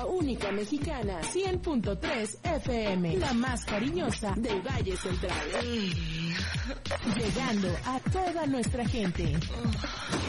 la única mexicana, 100.3 FM, la más cariñosa del Valle Central. Llegando a toda nuestra gente.